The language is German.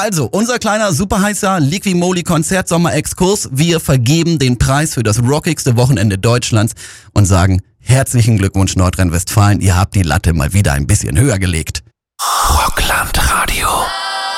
Also, unser kleiner superheißer Liqui-Moly-Konzert-Sommer-Exkurs. Wir vergeben den Preis für das rockigste Wochenende Deutschlands und sagen herzlichen Glückwunsch Nordrhein-Westfalen. Ihr habt die Latte mal wieder ein bisschen höher gelegt. Rockland Radio.